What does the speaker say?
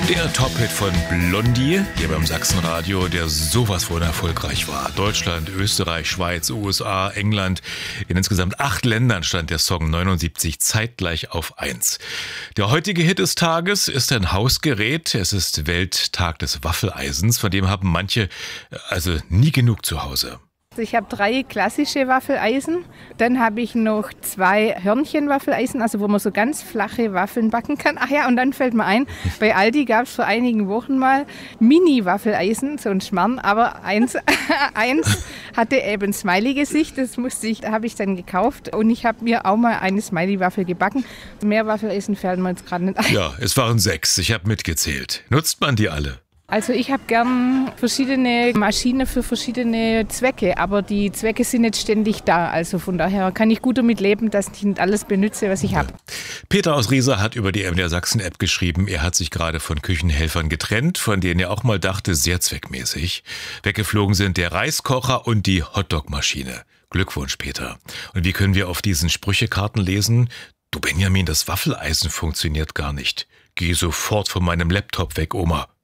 Der Top-Hit von Blondie, hier beim Sachsenradio, der sowas von erfolgreich war. Deutschland, Österreich, Schweiz, USA, England. In insgesamt 8 Ländern stand der Song 79 zeitgleich auf 1. Der heutige Hit des Tages ist ein Hausgerät. Es ist Welttag des Waffeleisens, von dem haben manche also nie genug zu Hause. Ich habe 3 klassische Waffeleisen, dann habe ich noch 2 Hörnchen-Waffeleisen, also wo man so ganz flache Waffeln backen kann. Ach ja, und dann fällt mir ein, bei Aldi gab es vor einigen Wochen mal Mini-Waffeleisen, so ein Schmarrn, aber eins hatte eben ein Smiley-Gesicht, da habe ich dann gekauft und ich habe mir auch mal eine Smiley-Waffel gebacken. Mehr Waffeleisen fällt mir jetzt gerade nicht ein. Ja, es waren 6, ich habe mitgezählt. Nutzt man die alle? Also ich habe gern verschiedene Maschinen für verschiedene Zwecke, aber die Zwecke sind nicht ständig da. Also von daher kann ich gut damit leben, dass ich nicht alles benutze, was ich habe. Peter aus Riesa hat über die MDR Sachsen-App geschrieben, er hat sich gerade von Küchenhelfern getrennt, von denen er auch mal dachte, sehr zweckmäßig. Weggeflogen sind der Reiskocher und die Hotdog-Maschine. Glückwunsch, Peter. Und wie können wir auf diesen Sprüchekarten lesen? Du Benjamin, das Waffeleisen funktioniert gar nicht. Geh sofort von meinem Laptop weg, Oma.